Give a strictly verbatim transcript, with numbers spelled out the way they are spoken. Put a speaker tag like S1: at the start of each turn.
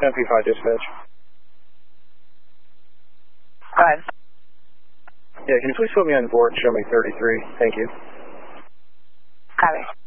S1: M P five dispatch.
S2: Go ahead.
S1: Yeah, can you please put me on board and show me thirty-three? Thank you.
S2: Copy.